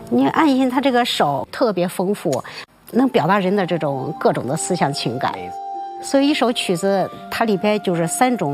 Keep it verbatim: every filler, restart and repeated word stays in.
你安心他这个手特别丰富，能表达人的这种各种的思想情感。所以一首曲子它里边就是三种